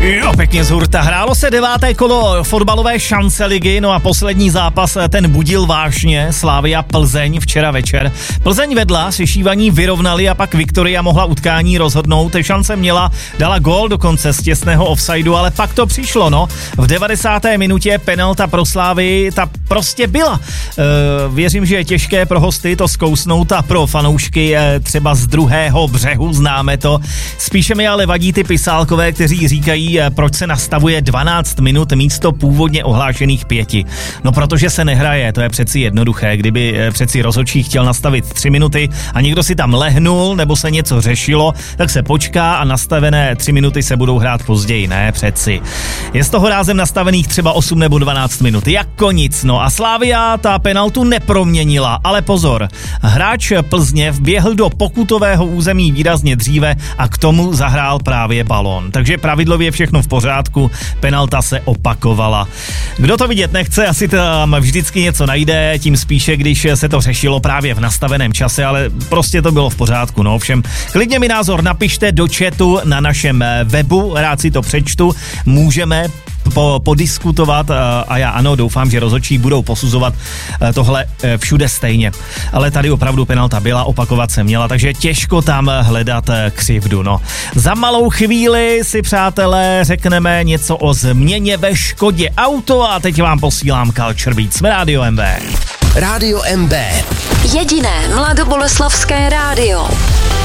Jo, pěkně z hurta. Hrálo se 9. kolo fotbalové šance ligy, no a poslední zápas ten budil vážně. Slavia Plzeň včera večer. Plzeň vedla, Sešívaní vyrovnali a pak Viktoria mohla utkání rozhodnout. Šance měla, dala gól dokonce z těsného offsideu, ale pak to přišlo, no. V 90. minutě penalta pro Slavii, ta prostě byla. Věřím, že je těžké pro hosty to zkousnout a pro fanoušky třeba z druhého břehu, známe to. Spíše mi ale vadí ty pisálkové, kteří říkají, proč se nastavuje 12 minut místo původně ohlášených 5. No protože se nehraje, to je přeci jednoduché. Kdyby přeci rozhodčí chtěl nastavit 3 minuty a někdo si tam lehnul nebo se něco řešilo, tak se počká a nastavené 3 minuty se budou hrát později, ne přeci. Je z toho rázem nastavených třeba 8 nebo 12 minut, jako nic. No a Slavia ta penaltu neproměnila, ale pozor, hráč Plzně vběhl do pokutového území výrazně dříve a k tomu zahrál právě balón. Takže pravidlově všechno v pořádku, penalta se opakovala. Kdo to vidět nechce, asi tam vždycky něco najde, tím spíše, když se to řešilo právě v nastaveném čase, ale prostě to bylo v pořádku. No ovšem, klidně mi názor napište do chatu na našem webu, rád si to přečtu, můžeme podiskutovat a já ano, doufám, že rozhodčí budou posuzovat tohle všude stejně. Ale tady opravdu penalta byla, opakovat se měla, takže těžko tam hledat křivdu, no. Za malou chvíli si, přátelé, řekneme něco o změně ve Škodě Auto a teď vám posílám Culture Beat. Jsme Rádio MB. Rádio MB. Jediné mladoboleslavské rádio.